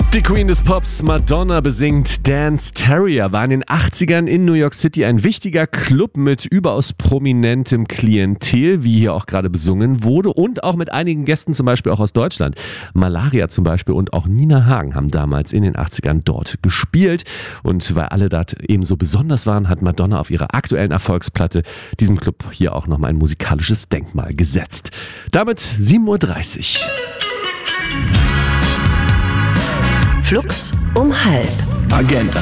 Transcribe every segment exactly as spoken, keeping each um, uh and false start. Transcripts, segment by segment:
Die Queen des Pops, Madonna, besingt Dance Terrier, war in den achtzigern in New York City ein wichtiger Club mit überaus prominentem Klientel, wie hier auch gerade besungen wurde, und auch mit einigen Gästen, zum Beispiel auch aus Deutschland. Malaria zum Beispiel und auch Nina Hagen haben damals in den achtzigern dort gespielt. Und weil alle dort eben so besonders waren, hat Madonna auf ihrer aktuellen Erfolgsplatte diesem Club hier auch nochmal ein musikalisches Denkmal gesetzt. Damit sieben Uhr dreißig. Flux um halb. Agenda.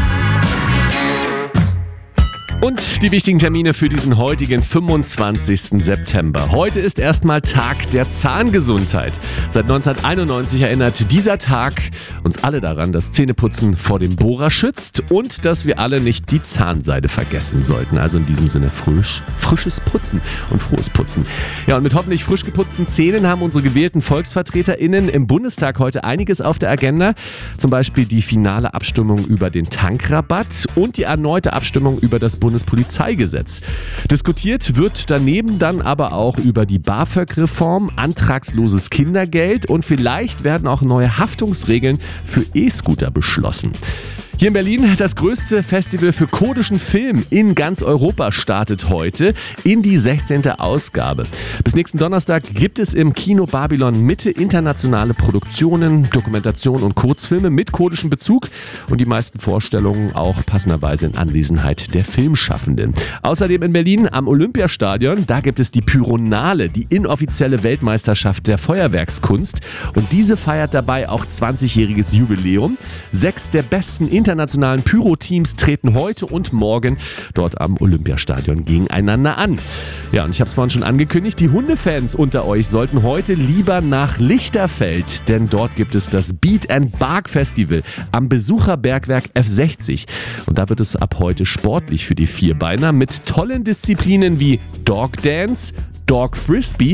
Und die wichtigen Termine für diesen heutigen fünfundzwanzigsten September. Heute ist erstmal Tag der Zahngesundheit. Seit neunzehnhunderteinundneunzig erinnert dieser Tag uns alle daran, dass Zähneputzen vor dem Bohrer schützt und dass wir alle nicht die Zahnseide vergessen sollten. Also in diesem Sinne frisch, frisches Putzen und frohes Putzen. Ja, und mit hoffentlich frisch geputzten Zähnen haben unsere gewählten VolksvertreterInnen im Bundestag heute einiges auf der Agenda. Zum Beispiel die finale Abstimmung über den Tankrabatt und die erneute Abstimmung über das Bundespolizeigesetz. Bundespolizeigesetz. Diskutiert wird daneben dann aber auch über die BAföG-Reform, antragsloses Kindergeld und vielleicht werden auch neue Haftungsregeln für E-Scooter beschlossen. Hier in Berlin das größte Festival für kurdischen Film in ganz Europa startet heute in die sechzehnte Ausgabe. Bis nächsten Donnerstag gibt es im Kino Babylon Mitte internationale Produktionen, Dokumentationen und Kurzfilme mit kurdischem Bezug und die meisten Vorstellungen auch passenderweise in Anwesenheit der Filmschaffenden. Außerdem in Berlin am Olympiastadion, da gibt es die Pyronale, die inoffizielle Weltmeisterschaft der Feuerwerkskunst, und diese feiert dabei auch zwanzigjähriges Jubiläum. Sechs der besten internationalen internationalen Pyro-Teams treten heute und morgen dort am Olympiastadion gegeneinander an. Ja, und ich habe es vorhin schon angekündigt, die Hundefans unter euch sollten heute lieber nach Lichterfeld, denn dort gibt es das Beat and Bark Festival am Besucherbergwerk F sechzig. Und da wird es ab heute sportlich für die Vierbeiner mit tollen Disziplinen wie Dog Dance, Dog Frisbee,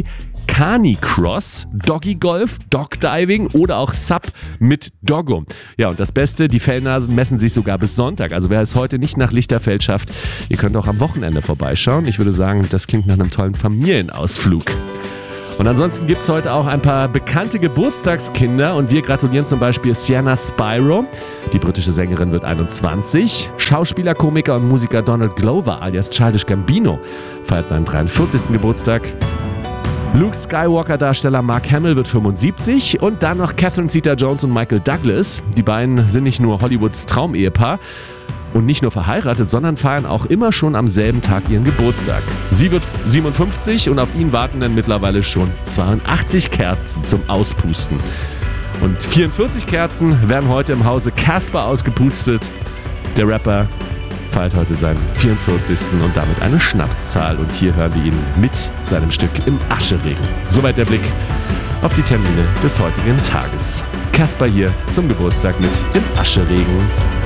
Canicross, Doggy Golf, Dog Diving oder auch Sub mit Doggo. Ja, und das Beste, die Fellnasen messen sich sogar bis Sonntag. Also wer es heute nicht nach Lichterfeld schafft, ihr könnt auch am Wochenende vorbeischauen. Ich würde sagen, das klingt nach einem tollen Familienausflug. Und ansonsten gibt es heute auch ein paar bekannte Geburtstagskinder und wir gratulieren zum Beispiel Sienna Spyro. Die britische Sängerin wird einundzwanzig. Schauspieler, Komiker und Musiker Donald Glover alias Childish Gambino feiert seinen dreiundvierzigsten Geburtstag. Luke Skywalker-Darsteller Mark Hamill wird fünfundsiebzig und dann noch Catherine Zeta-Jones und Michael Douglas. Die beiden sind nicht nur Hollywoods Traumehepaar und nicht nur verheiratet, sondern feiern auch immer schon am selben Tag ihren Geburtstag. Sie wird siebenundfünfzig und auf ihn warten dann mittlerweile schon zweiundachtzig Kerzen zum Auspusten. Und vierundvierzig Kerzen werden heute im Hause Casper ausgepustet. Der Rapper feiert heute seinen vierundvierzigsten und damit eine Schnapszahl. Und hier hören wir ihn mit seinem Stück Im Ascheregen. Soweit der Blick auf die Termine des heutigen Tages. Casper hier zum Geburtstag mit Im Ascheregen.